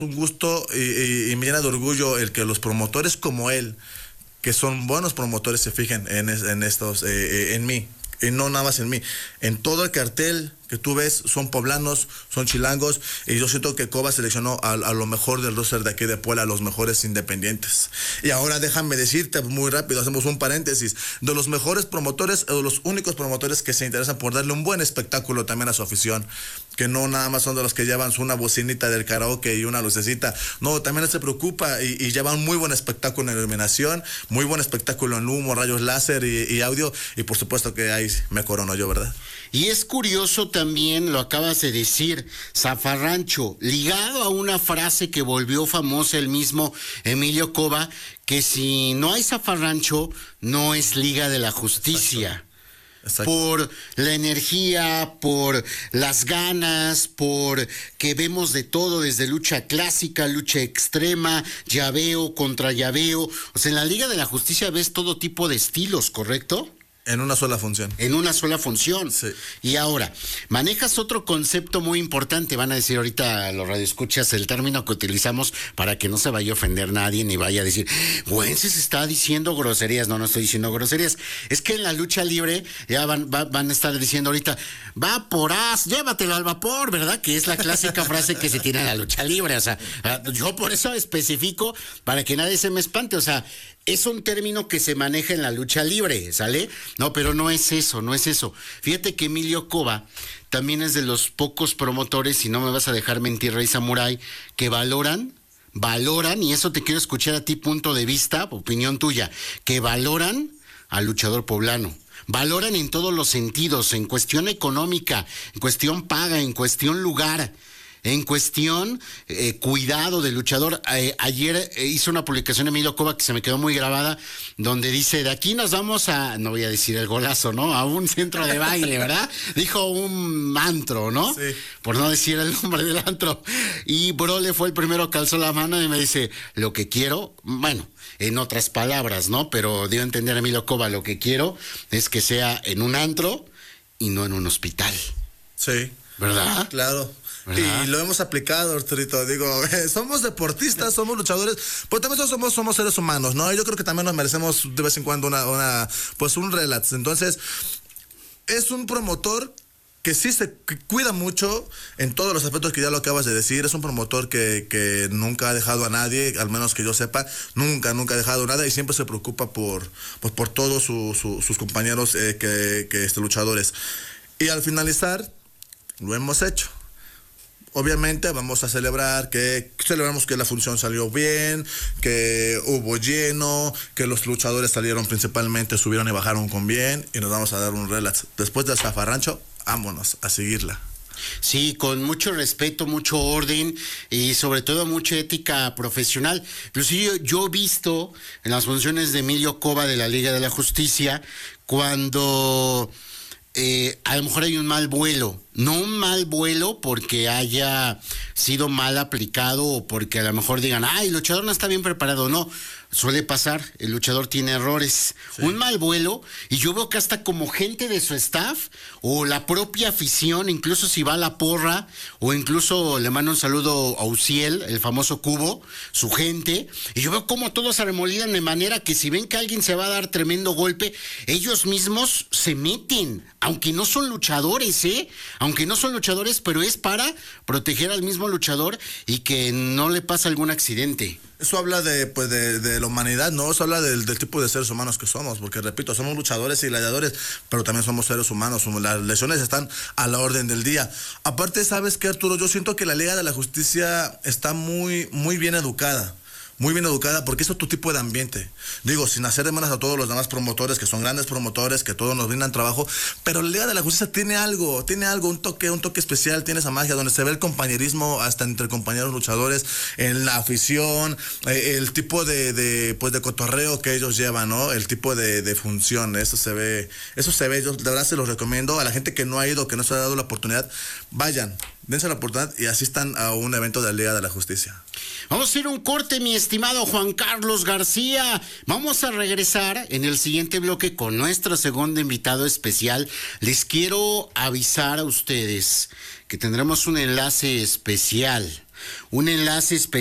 un gusto y me llena de orgullo el que los promotores como él, que son buenos promotores, se fijen en estos, en mí. Y no nada más en mí. En todo el cartel que tú ves son poblanos, son chilangos, y yo siento que Coba seleccionó a lo mejor del roster de aquí de Puebla, a los mejores independientes. Y ahora déjame decirte muy rápido, hacemos un paréntesis, de los mejores promotores, o de los únicos promotores que se interesan por darle un buen espectáculo también a su afición, que no nada más son de los que llevan una bocinita del karaoke y una lucecita, no, también se preocupa y llevan un muy buen espectáculo en iluminación, muy buen espectáculo en humo, rayos láser y audio, y por supuesto que ahí me corono yo, ¿verdad? Y es curioso también, lo acabas de decir, zafarrancho, ligado a una frase que volvió famosa el mismo Emilio Coba, que si no hay zafarrancho, no es Liga de la Justicia. Exacto. Por la energía, por las ganas, por que vemos de todo, desde lucha clásica, lucha extrema, llaveo contra llaveo. O sea, en la Liga de la Justicia ves todo tipo de estilos, ¿correcto? En una sola función. En una sola función. Sí. Y ahora, manejas otro concepto muy importante. Van a decir ahorita los radioescuchas el término que utilizamos para que no se vaya a ofender nadie ni vaya a decir, Güences está diciendo groserías. No estoy diciendo groserías. Es que en la lucha libre ya van a estar diciendo ahorita, vaporaz, llévatelo al vapor, ¿verdad? Que es la clásica frase que se tiene en la lucha libre. O sea, yo por eso especifico para que nadie se me espante. O sea, es un término que se maneja en la lucha libre, ¿sale? No, pero no es eso, no es eso. Fíjate que Emilio Coba también es de los pocos promotores, y no me vas a dejar mentir, Rey Samurai, que valoran, y eso te quiero escuchar a ti, punto de vista, opinión tuya, que valoran al luchador poblano. Valoran en todos los sentidos, en cuestión económica, en cuestión paga, en cuestión lugar. En cuestión, cuidado del luchador. Ayer hizo una publicación Emilio Coba que se me quedó muy grabada, donde dice, de aquí nos vamos a, no voy a decir el golazo, ¿no? A un centro de baile, ¿verdad? Dijo un antro, ¿no? Sí. Por no decir el nombre del antro. Y Brole fue el primero que alzó la mano y me dice, lo que quiero, bueno, en otras palabras, ¿no? Pero dio a entender a Emilio Coba, lo que quiero es que sea en un antro y no en un hospital. Sí. ¿Verdad? Claro. ¿Verdad? Y lo hemos aplicado, Arturito. Digo, somos deportistas, somos luchadores, pero también somos seres humanos, ¿no? Y yo creo que también nos merecemos de vez en cuando pues un relax. Entonces, es un promotor que sí se cuida mucho en todos los aspectos que ya lo acabas de decir. Es un promotor que nunca ha dejado a nadie, al menos que yo sepa, nunca ha dejado nada, y siempre se preocupa por todos sus compañeros luchadores. Y al finalizar, lo hemos hecho. Obviamente vamos a celebramos que la función salió bien, que hubo lleno, que los luchadores salieron principalmente, subieron y bajaron con bien, y nos vamos a dar un relax. Después del zafarrancho, vámonos a seguirla. Sí, con mucho respeto, mucho orden y sobre todo mucha ética profesional. Inclusive yo he visto en las funciones de Emilio Coba de la Liga de la Justicia cuando a lo mejor hay un mal vuelo. No un mal vuelo porque haya sido mal aplicado o porque a lo mejor digan, el luchador no está bien preparado. No, suele pasar, el luchador tiene errores. Sí. Un mal vuelo, y yo veo que hasta como gente de su staff o la propia afición, incluso si va a la porra, o incluso le mando un saludo a Uciel, el famoso Cubo, su gente, y yo veo como todos se arremolinan de manera que si ven que alguien se va a dar tremendo golpe, ellos mismos se meten, aunque no son luchadores, aunque no son luchadores, pero es para proteger al mismo luchador y que no le pase algún accidente. Eso habla de la humanidad, ¿no? Eso habla del tipo de seres humanos que somos, porque repito, somos luchadores y gladiadores, pero también somos seres humanos. Las lesiones están a la orden del día. Aparte, ¿sabes qué, Arturo? Yo siento que la Liga de la Justicia está muy, muy bien educada. Muy bien educada, porque es otro tipo de ambiente. Digo, sin hacer de menos a todos los demás promotores, que son grandes promotores, que todos nos brindan trabajo, pero la Liga de la Justicia tiene algo, un toque especial, tiene esa magia donde se ve el compañerismo hasta entre compañeros luchadores, en la afición, el tipo de cotorreo que ellos llevan, ¿no? El tipo de función, eso se ve, yo de verdad se los recomiendo a la gente que no ha ido, que no se ha dado la oportunidad, vayan, dense la oportunidad y asistan a un evento de la Liga de la Justicia. Vamos a ir a un corte, mi estimado Juan Carlos García. Vamos a regresar en el siguiente bloque con nuestro segundo invitado especial. Les quiero avisar a ustedes que tendremos un enlace especial un enlace especial